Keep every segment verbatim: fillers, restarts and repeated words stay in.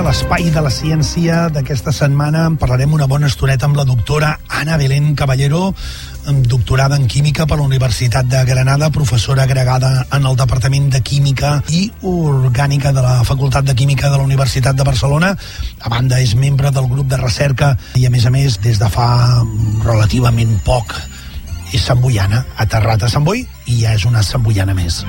l'espai de la ciència d'aquesta setmana. En parlarem una bona estoneta amb la doctora Ana Belén Caballero, doctorada en Química per la Universitat de Granada, professora agregada en el Departament de Química i Orgànica de la Facultat de Química de la Universitat de Barcelona. A banda, és membre del grup de recerca i, a més a més, des de fa relativament poc, és santboiana, aterrat a Sant Boi i ja és una santboiana més.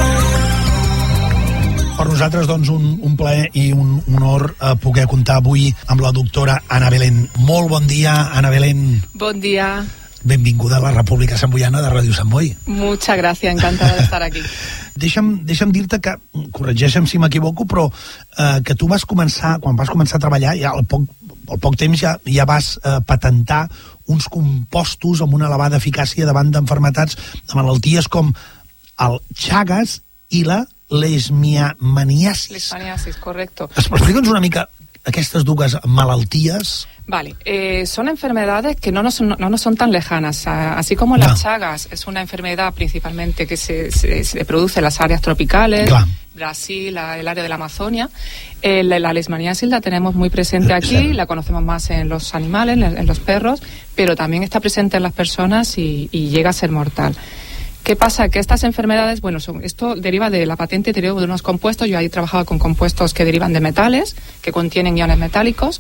Per nosaltres, doncs, un, un plaer i un honor eh, poder comptar avui amb la doctora Ana Belén. Molt bon dia, Ana Belén. Bon dia. Benvinguda a la República Santboiana de Ràdio Sant Boi. Muchas gracias, encantada de estar aquí. Deixa'm, deixa'm dir-te que, corregeixa'm si m'equivoco, però eh, que tu vas començar, quan vas començar a treballar, ja al poc, al poc temps ja, ja vas eh, patentar uns compostos amb una elevada eficàcia davant d'enfermetats, de malalties com el Chagas i la leishmaniasis. Leishmaniasis, correcto. Explica'ns una mica aquestes dues malalties. Vale, eh, son enfermedades que no nos, no, no nos son tan lejanas. Así como las no. Chagas es una enfermedad principalmente que se, se, se produce en las áreas tropicales, claro. Brasil, la, el área de la Amazonia. Eh, la, la leishmaniasis la tenemos muy presente aquí, sí. La conocemos más en los animales, en, en los perros, pero también está presente en las personas y, y llega a ser mortal. ¿Qué pasa? Que estas enfermedades, bueno, son, esto deriva de la patente de unos compuestos. Yo ahí he trabajado con compuestos que derivan de metales, que contienen iones metálicos.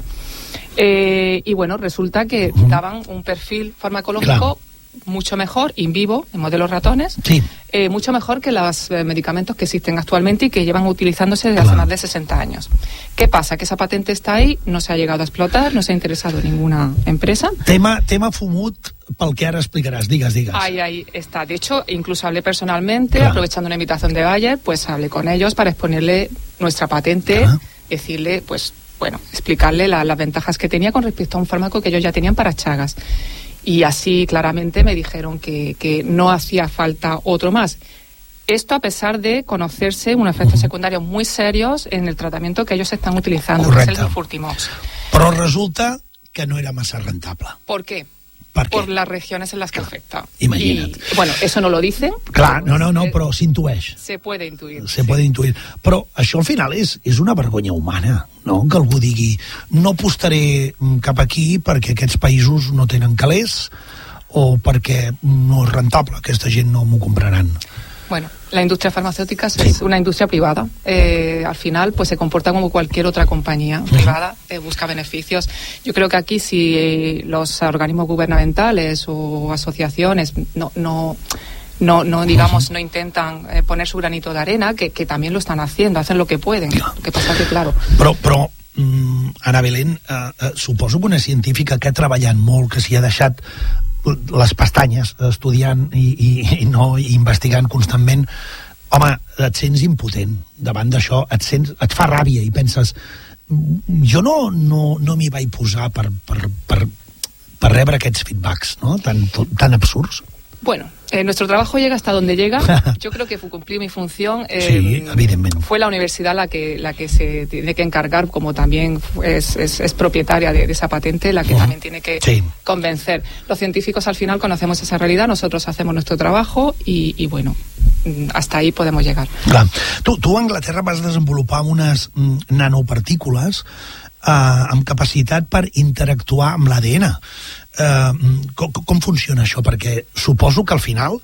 Eh, y bueno, resulta que uh-huh. daban un perfil farmacológico claro. mucho mejor, in vivo, en modelos ratones, sí. eh, mucho mejor que los eh, medicamentos que existen actualmente y que llevan utilizándose desde claro. hace más de sesenta años. ¿Qué pasa? Que esa patente está ahí, no se ha llegado a explotar, no se ha interesado ninguna empresa. Tema, tema fumut, pel que ara explicaràs, digues, digues. Ahí, ahí está. De hecho, incluso hablé personalmente, claro. aprovechando una invitación de Bayer, pues hablé con ellos para exponerle nuestra patente, claro. decirle, pues, bueno, explicarle la, las ventajas que tenía con respecto a un fármaco que ellos ya tenían para Chagas. Y así claramente me dijeron que, que no hacía falta otro más. Esto a pesar de conocerse unos efectos secundarios muy serios en el tratamiento que ellos están utilizando, correcte. Que es el Nifurtimox. Però resulta que no era massa rentable. ¿Por qué? ¿Por, Por las regiones en las que afecta. Imagina't. Y, bueno, eso no lo dicen. Clar, no, no, no, però s'intueix. Se puede intuir. Se sí. puede intuir. Però això al final és, és una vergonya humana, no? Que algú digui, no apostaré cap aquí perquè aquests països no tenen calés o perquè no és rentable, aquesta gent no m'ho compraran. Bueno, la industria farmacéutica es sí. una industria privada. Eh, al final, pues se comporta como cualquier otra compañía uh-huh. privada, eh, busca beneficios. Yo creo que aquí si eh, los organismos gubernamentales o asociaciones no, no, no, no digamos, uh-huh. no intentan eh, poner su granito de arena, que, que también lo están haciendo, hacen lo que pueden. Claro. Lo que pasa que, claro. Però, però mm, Ana Belén, eh, eh, suposo que una científica que ha treballat molt, que s'hi ha deixat les pestanyes estudiant i, i, i no i investigant constantment, home, et sents impotent davant d'això, et sents, et fa ràbia i penses, jo no, no, no m'hi vaig posar per, per, per, per rebre aquests feedbacks, no? tan, tan absurds. Bueno, eh, nuestro trabajo llega hasta donde llega. Yo creo que cumplí mi función. Eh, sí, evidentemente. Fue la universidad la que la que se tiene que encargar, como también es, es, es propietaria de, de esa patente, la que uh-huh. también tiene que sí. convencer. Los científicos al final conocemos esa realidad, nosotros hacemos nuestro trabajo y, y bueno, hasta ahí podemos llegar. Clar. Tu, tu a Anglaterra vas desenvolupar unes mm, nanopartícules eh, amb capacitat per interactuar amb l'A D N. Uh, com, com funciona això? Perquè suposo que al final,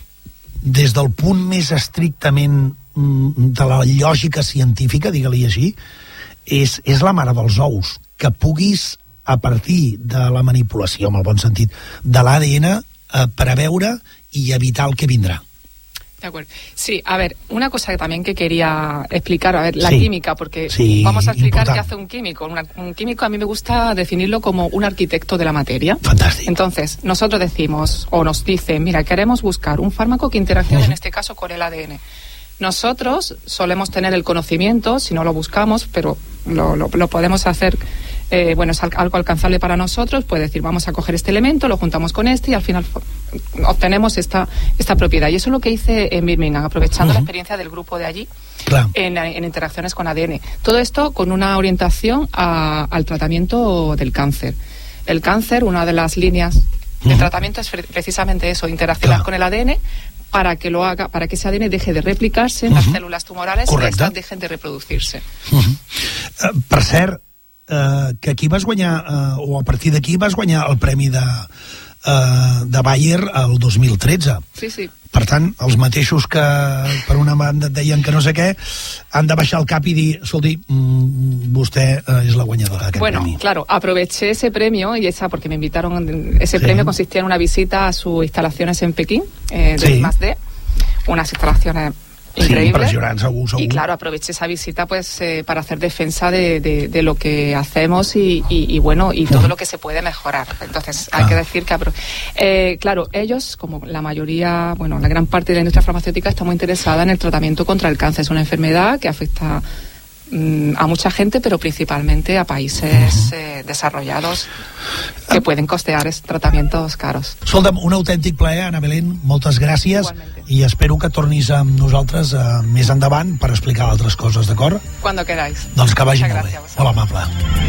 des del punt més estrictament mm, de la lògica científica, digue-li així, és, és la mare dels ous, que puguis, a partir de la manipulació, en el bon sentit, de l'A D N, uh, preveure i evitar el que vindrà. De acuerdo. Sí, a ver, una cosa también que quería explicar, a ver, la sí. química, porque sí, vamos a explicar importante. qué hace un químico. Una, un químico a mí me gusta definirlo como un arquitecto de la materia. Fantástico. Entonces, nosotros decimos, o nos dicen, mira, queremos buscar un fármaco que interaccione, uh-huh. en este caso, con el A D N. Nosotros solemos tener el conocimiento, si no lo buscamos, pero lo, lo, lo podemos hacer, eh, bueno, es algo alcanzable para nosotros, puede decir, vamos a coger este elemento, lo juntamos con este y al final obtenemos esta, esta propiedad. Y eso es lo que hice en Birmingham, aprovechando uh-huh. la experiencia del grupo de allí, claro. en, en interacciones con A D N. Todo esto con una orientación a, al tratamiento del cáncer. El cáncer, una de las líneas de uh-huh. tratamiento es precisamente eso, interaccionar claro. con el A D N para que lo haga, para que ese A D N deje de replicarse en uh-huh. las células tumorales Correcte. y estas dejen de reproducirse. Uh-huh. Uh, per cert, uh, que aquí vas guanyar, uh, o a partir d'aquí vas guanyar el premi de, uh, de Bayer el dos mil tretze. Sí, sí. Per tant, els mateixos que per una banda et deien que no sé què, han de baixar el cap y dir, escolti, mmm, vostè eh, es la guanyadora d'aquest bueno, premi. Bueno, claro, aproveché ese premio y esa, porque me invitaron, ese sí. premio consistía en una visita a sus instalaciones en Pekín, eh, de sí. I más D, unas instalaciones increíble. Sí, impresionante, segur, segur. Y claro, aproveché esa visita pues eh, para hacer defensa de, de, de lo que hacemos y, y, y bueno, y todo uh-huh. lo que se puede mejorar. Entonces, hay ah. que decir que eh, claro, ellos, como la mayoría, bueno, la gran parte de la industria farmacéutica está muy interesada en el tratamiento contra el cáncer. Es una enfermedad que afecta mm, a mucha gente, pero principalmente a países uh-huh. eh, desarrollados que pueden costear tratamientos caros. Escolta'm, un autèntic plaer, Ana Belén, moltes gràcies. Igualmente. I espero que tornis amb nosaltres eh, més endavant per explicar altres coses, d'acord? Cuando queráis. Doncs que vagi molt bé. Molt amable.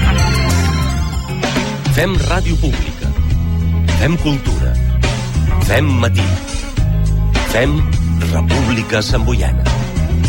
Fem ràdio pública. Fem cultura. Fem matí. Fem República Samboiana.